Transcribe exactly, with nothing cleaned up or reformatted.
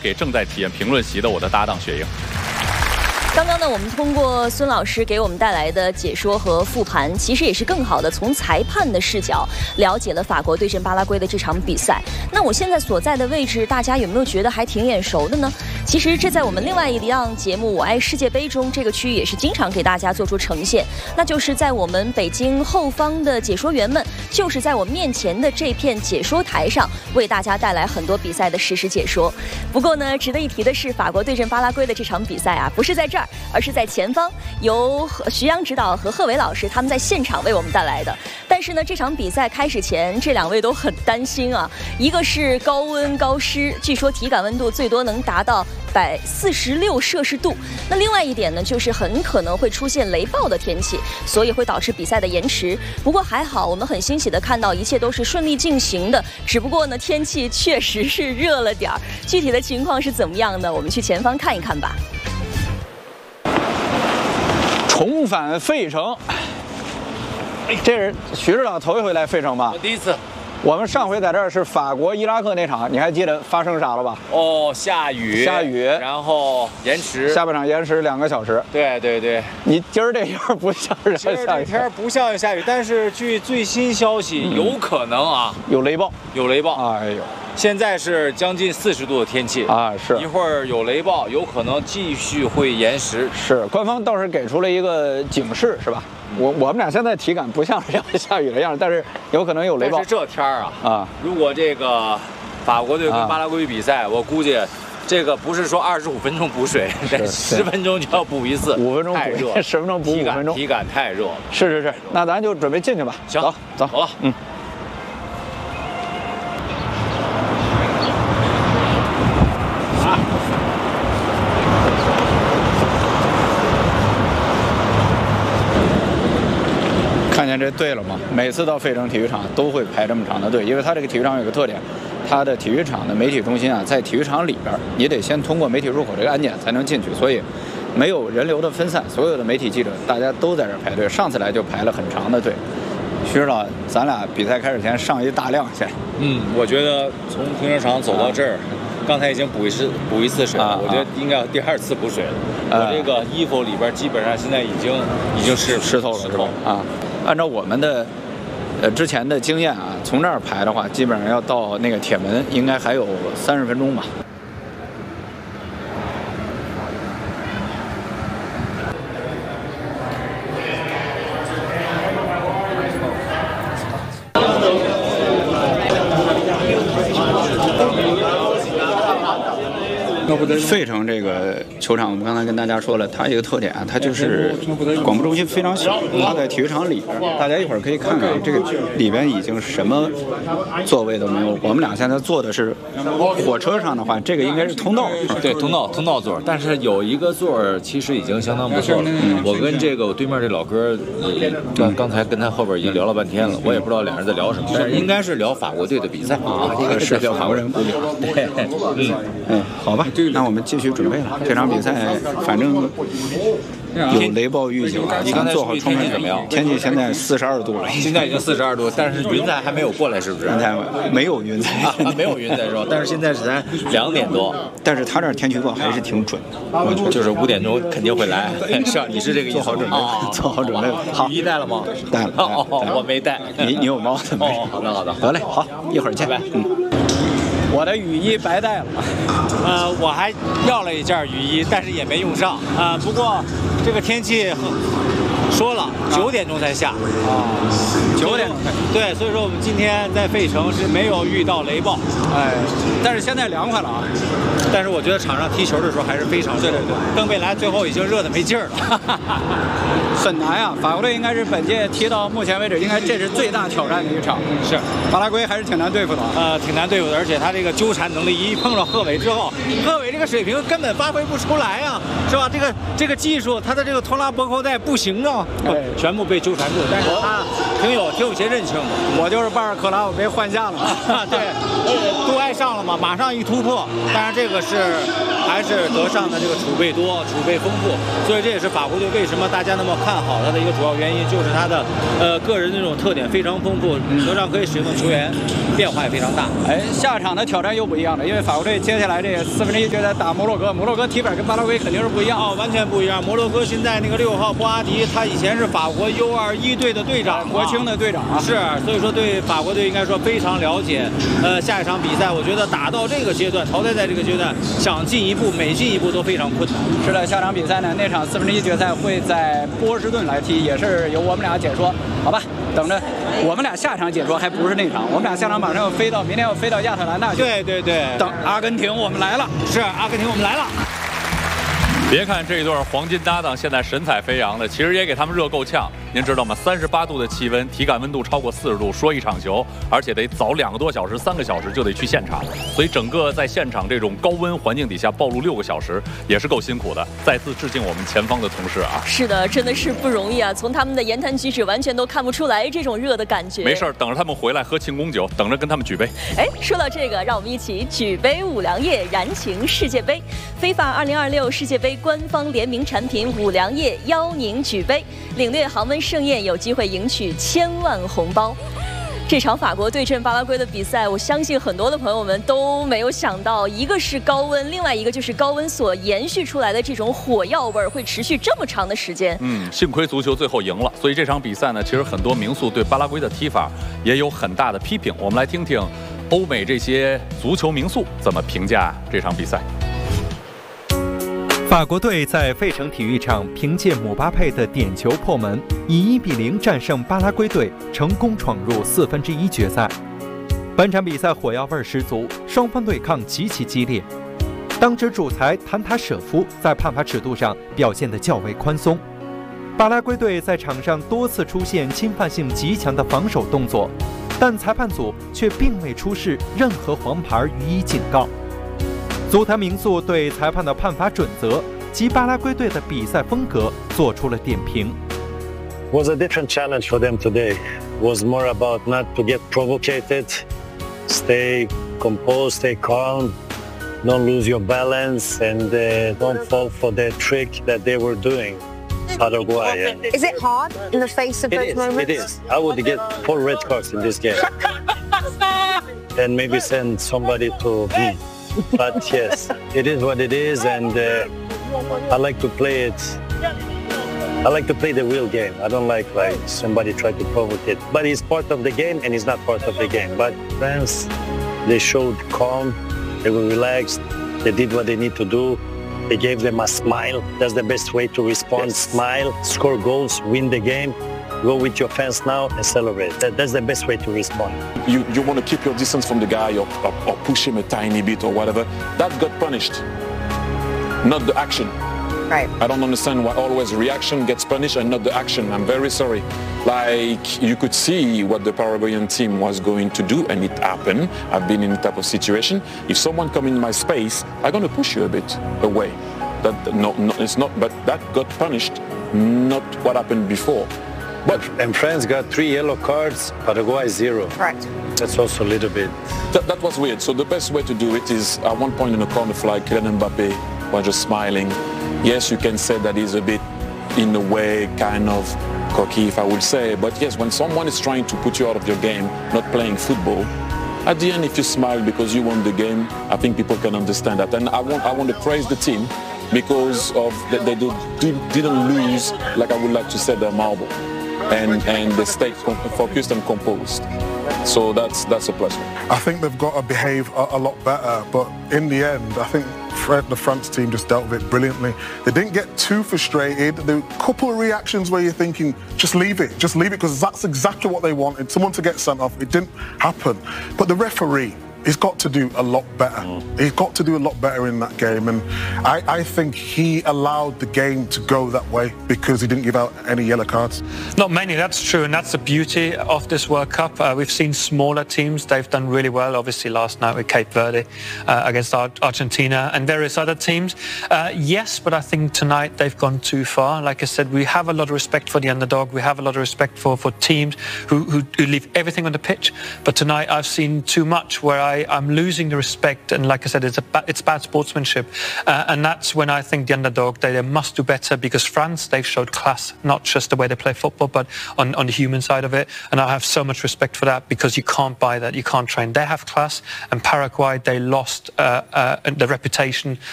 给正在体验评论席的我的搭档雪莹。 刚刚呢，我们通过孙老师给我们带来的解说和复盘，其实也是更好的从裁判的视角了解了法国对阵巴拉圭的这场比赛。那我现在所在的位置，大家有没有觉得还挺眼熟的呢？其实这在我们另外一档节目《我爱世界杯》中，这个区域也是经常给大家做出呈现，那就是在我们北京后方的解说员们，就是在我面前的这片解说台上，为大家带来很多比赛的实时解说。不过呢，值得一提的是，法国对阵巴拉圭的这场比赛啊，不是在这儿，而是在前方，由徐阳指导和贺伟老师他们在现场为我们带来的。但是呢，这场比赛开始前，这两位都很担心啊，一个是高温高湿，据说体感温度最多能达到百四十六摄氏度。那另外一点呢，就是很可能会出现雷暴的天气，所以会导致比赛的延迟。不过还好，我们很欣喜的看到一切都是顺利进行的，只不过呢，天气确实是热了点儿。具体的情况是怎么样呢？我们去前方看一看吧。 重返费城，这是徐指导头一回来费城吧？ 我第一次。 我们上回在这儿是法国伊拉克那场，你还记得发生啥了吧？ 哦，下雨， 下雨， 然后延迟， 下半场延迟两个小时。 对对对， 你今儿这天不像是今儿这天不像下雨，但是据最新消息，嗯、有可能啊， 有雷暴， 有雷暴。 哎呦， 现在是将近四十度的天气啊，是一会儿有雷暴，有可能继续会延时。 是，官方倒是给出了一个警示，是吧？我我们俩现在体感不像是要下雨的样子，但是有可能有雷暴。 但是这天儿啊啊， 如果这个法国队跟巴拉圭比赛，啊、我估计这个不是说二十五分钟补水，得十分钟就要补一次， 五分钟太热， 十分钟补五分钟， 体感太热了。 是是是，那咱就准备进去吧。 行， 走走走了， 嗯。看见这队了吗？每次到费城体育场都会排这么长的队，因为它这个体育场有个特点，它的体育场的媒体中心啊，在体育场里边，你得先通过媒体入口这个安检才能进去，所以没有人流的分散，所有的媒体记者大家都在这排队。上次来就排了很长的队。徐指导，咱俩比赛开始前上一大量先。 嗯，我觉得从停车场走到这儿。啊刚才已经补一次补一次水了，啊、我觉得应该要第二次补水了。啊、我这个衣服里边基本上现在已经已经湿湿透了，是吧？啊，按照我们的呃之前的经验啊，从这儿排的话，基本上要到那个铁门，应该还有三十分钟吧。费城这个球场，我们刚才跟大家说了，它有一个特点啊，它就是广播中心非常小，它在体育场里边，大家一会儿可以看看这个里边已经什么座位都没有。我们俩现在坐的是火车上的话，这个应该是通道， 对，通道通道座，但是有一个座其实已经相当不错了。嗯、我跟这个我对面这老哥，刚刚才跟他后边已经聊了半天了，我也不知道俩人在聊什么，但是应该是聊法国队的比赛啊， 应该是聊法国人。 对， 嗯嗯，好吧。那我们继续准备了。这场比赛反正有雷暴预警， 你刚才做好充分准备。天气现在四十二度了， 现在已经四十二度，但是云彩还没有过来，是不是？ 云彩没有云彩， 啊、没有云彩是吧？但是现在是才两点多， 但是他这儿天气预报还是挺准的，我觉得就是五点钟肯定会来。是啊，你是这个意思？ 做好准备，哦、做好准备。 好，雨衣带了吗？ 带了。 哦，我没带。 你你有帽子没？ 哦，好的好的， 得嘞，好，一会儿见。嗯。我的雨衣白带了， 呃，我还要了一件雨衣，但是也没用上啊、呃。不过这个天气说了九点钟才下啊，九点对，所以说我们今天在费城是没有遇到雷暴， 哎，但是现在凉快了啊。 但是我觉得场上踢球的时候还是非常热， 对对对， 登贝莱最后已经热得没劲儿了， 很难啊！法国队应该是本届踢到目前为止，应该这是最大挑战的一场。 是， 巴拉圭还是挺难对付的， 呃，挺难对付的，而且他这个纠缠能力一碰到贺炜之后，贺炜这个水平根本发挥不出来啊，是吧？这个这个技术，他的这个拖拉拨扣带不行啊。 上，全部被纠缠住。但是他挺有挺有些韧性的。我就是巴尔克拉，我被换下了嘛，对，都爱上了嘛，马上一突破。当然这个是还是德尚的这个储备多、储备丰富，所以这也是法国队为什么大家那么看好他的一个主要原因，就是他的呃个人的这种特点非常丰富，德尚可以使用的球员变化也非常大。 哎，下场的挑战又不一样了，因为法国队接下来这四分之一决赛打摩洛哥，摩洛哥踢法跟巴拉圭肯定是不一样哦，完全不一样。摩洛哥现在那个六号波阿迪，他以前是法国 U 二十一队的队长， 国青的队长啊， 是，所以说对法国队应该说非常了解。呃，下一场比赛，我觉得打到这个阶段，淘汰赛这个阶段，想进一步，每进一步都非常困难。 是的，下场比赛呢，那场四分之一决赛会在波士顿来踢，也是由我们俩解说，好吧？等着我们俩下场解说，还不是那场，我们俩下场马上要飞到，明天要飞到亚特兰大去。 对对对， 等阿根廷，我们来了。 是阿根廷，我们来了。 别看这一对黄金搭档现在神采飞扬的，其实也给他们热够呛。您知道吗？三十八度的气温，体感温度超过四十度，说一场球，而且得早两个多小时、三个小时就得去现场，所以整个在现场这种高温环境底下暴露六个小时，也是够辛苦的。再次致敬我们前方的同事啊！ 是的，真的是不容易啊！从他们的言谈举止完全都看不出来这种热的感觉。 没事，等着他们回来喝庆功酒，等着跟他们举杯。 哎，说到这个，让我们一起举杯五粮液，燃情世界杯。非法二零二六世界杯官方联名产品五粮液邀您举杯，领略航温盛宴，有机会赢取千万红包。这场法国对阵巴拉圭的比赛，我相信很多的朋友们都没有想到，一个是高温，另外一个就是高温所延续出来的这种火药味儿会持续这么长的时间。 嗯，幸亏足球最后赢了，所以这场比赛呢，其实很多名宿对巴拉圭的踢法也有很大的批评。我们来听听欧美这些足球名宿怎么评价这场比赛。 法国队在费城体育场凭借姆巴佩的点球破门，以一比零战胜巴拉圭队，成功闯入四分之一决赛。本场比赛火药味十足，双方对抗极其激烈。当值主裁谭塔舍夫在判罚尺度上表现得较为宽松。巴拉圭队在场上多次出现侵犯性极强的防守动作，但裁判组却并未出示任何黄牌予以警告。足坛名宿对裁判的判罚准则及巴拉圭队的比赛风格做出了点评。 Was a different challenge for them today. Was more about not to get provocated, stay composed, stay calm, don't lose your balance, and uh, don't fall for that trick that they were doing. Paraguay. Is it hard in the face of It those is, moments? it is. I would get four red cards in this game. And maybe send somebody to... Hmm. But yes, it is what it is, and uh, I like to play it. I like to play the real game. I don't like like somebody try to provoke it. But it's part of the game, and it's not part of the game. But France, they showed calm. They were relaxed. They did what they need to do. They gave them a smile. That's the best way to respond. Yes. Smile, score goals, win the game. Go with your fans now and celebrate. That, that's the best way to respond. You, you want to keep your distance from the guy or, or, or push him a tiny bit or whatever. That got punished, not the action. Right. I don't understand why always reaction gets punished and not the action. I'm very sorry. Like, you could see what the Paraguayan team was going to do, and it happened. I've been in a type of situation. If someone come in my space, I'm going to push you a bit away. That, no, no, it's not, but that got punished, not what happened before. But and France got three yellow cards, Paraguay zero. Correct. That's also a little bit. That, that was weird. So the best way to do it is at one point in the corner flag, Kylian Mbappe was just smiling. Yes, you can say that he's a bit, in a way, kind of cocky, if I would say. But yes, when someone is trying to put you out of your game, not playing football, at the end, if you smile because you won the game, I think people can understand that. And I want, I want to praise the team because of that they did, didn't lose, like I would like to say, their marble. And, and they stayed focused and composed. So that's that's a plus. I think they've got to behave a, a lot better, but in the end, I think Fred, the France team just dealt with it brilliantly. They didn't get too frustrated. There were a couple of reactions where you're thinking, just leave it, just leave it, because that's exactly what they wanted, someone to get sent off. It didn't happen. But the referee, he's got to do a lot better. Mm. He's got to do a lot better in that game, and I, I think he allowed the game to go that way because he didn't give out any yellow cards. Not many, that's true, and that's the beauty of this World Cup. Uh, we've seen smaller teams, they've done really well, obviously last night with Cape Verde uh, against Ar- Argentina and various other teams. Uh, yes, but I think tonight they've gone too far. Like I said, we have a lot of respect for the underdog, we have a lot of respect for, for teams who, who, who leave everything on the pitch, but tonight I've seen too much where I, I'm losing the respect, and like I said, it's, a ba- it's bad sportsmanship, uh, and that's when I think the underdog, they, they must do better, because France, they've showed class, not just the way they play football, but on, on the human side of it, and I have so much respect for that, because you can't buy that, you can't train. They have class, and Paraguay, they lost uh, uh, the reputation